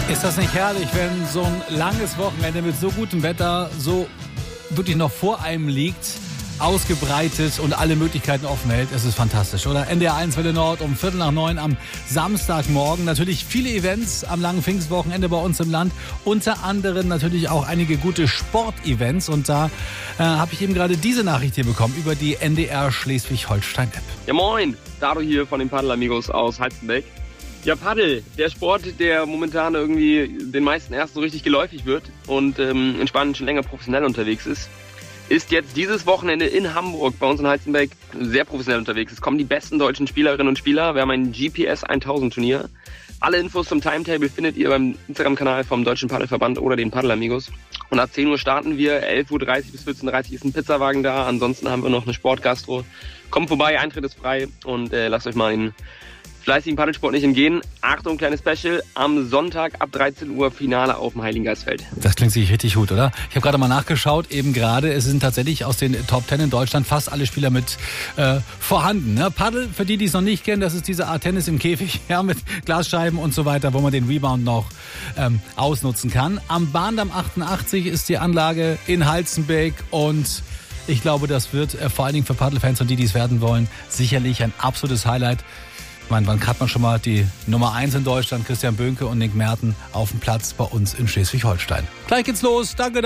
Ist das nicht herrlich, wenn so ein langes Wochenende mit so gutem Wetter so wirklich noch vor einem liegt, ausgebreitet und alle Möglichkeiten offen hält? Es ist fantastisch, oder? NDR 1 Welle Nord um 8:45 am Samstagmorgen. Natürlich viele Events am langen Pfingstwochenende bei uns im Land. Unter anderem natürlich auch einige gute Sportevents. Und da habe ich eben gerade diese Nachricht hier bekommen über die NDR Schleswig-Holstein-App. Ja moin, Dado hier von den Paddelamigos aus Halstenbeck. Ja, Paddel, der Sport, der momentan irgendwie den meisten erst so richtig geläufig wird und in Spanien schon länger professionell unterwegs ist jetzt dieses Wochenende in Hamburg bei uns in Halstenbeck sehr professionell unterwegs. Es kommen die besten deutschen Spielerinnen und Spieler. Wir haben ein GPS 1000 Turnier. Alle Infos zum Timetable findet ihr beim Instagram-Kanal vom Deutschen Paddelverband oder den Paddelamigos. Und ab 10 Uhr starten wir, 11:30 Uhr bis 14:30 Uhr ist ein Pizzawagen da. Ansonsten haben wir noch eine Sportgastro. Kommt vorbei, Eintritt ist frei und lasst euch mal den fleißigen Paddelsport nicht entgehen. Achtung, kleines Special, am Sonntag ab 13 Uhr Finale auf dem Heiligengeistfeld. Das klingt sich richtig gut, oder? Ich habe gerade mal nachgeschaut, eben gerade, es sind tatsächlich aus den Top 10 in Deutschland fast alle Spieler mit vorhanden. Ne? Paddel, für die es noch nicht kennen, das ist diese Art Tennis im Käfig, ja, mit Glasscheiben und so weiter, wo man den Rebound noch ausnutzen kann. Am Bahndamm 88 ist die Anlage in Halstenbeck und ich glaube, das wird vor allen Dingen für Paddelfans und die es werden wollen, sicherlich ein absolutes Highlight. Ich meine, wann hat man schon mal die Nummer 1 in Deutschland, Christian Böhnke und Nick Merten, auf dem Platz bei uns in Schleswig-Holstein? Gleich geht's los. Danke.